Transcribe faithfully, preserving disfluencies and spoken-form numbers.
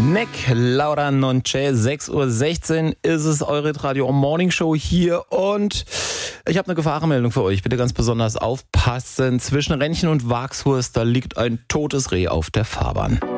Neck, Laura Nonce, sechs Uhr sechzehn ist es, eure Radio Morning Show hier und ich habe eine Gefahrenmeldung für euch. Bitte ganz besonders aufpassen. Zwischen Rennchen und Wachshurst, da liegt ein totes Reh auf der Fahrbahn.